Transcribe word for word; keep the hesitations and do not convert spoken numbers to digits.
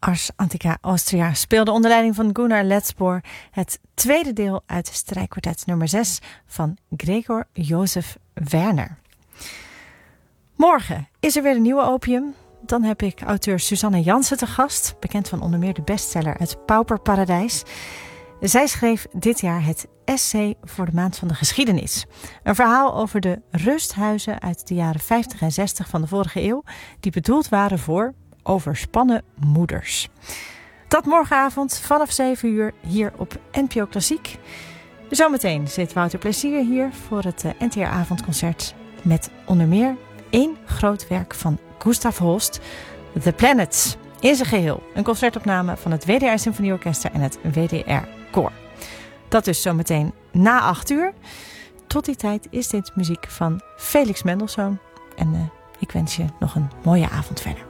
Ars Antica Austria speelde onder leiding van Gunnar Letzbohr het tweede deel uit strijkkwartet nummer zes van Gregor Josef Werner. Morgen is er weer een nieuwe opium. Dan heb ik auteur Suzanne Jansen te gast, bekend van onder meer de bestseller Het Pauperparadijs. Zij schreef dit jaar het essay voor de Maand van de Geschiedenis. Een verhaal over de rusthuizen uit de jaren vijftig en zestig van de vorige eeuw, die bedoeld waren voor overspannen moeders. Dat morgenavond vanaf zeven uur hier op N P O Klassiek. Zometeen zit Wouter Plezier hier voor het N T R-avondconcert met onder meer één groot werk van Gustav Holst, The Planets, in zijn geheel. Een concertopname van het W D R Symfonieorkester en het W D R Koor. Dat dus zometeen na acht uur. Tot die tijd is dit muziek van Felix Mendelssohn. En uh, ik wens je nog een mooie avond verder.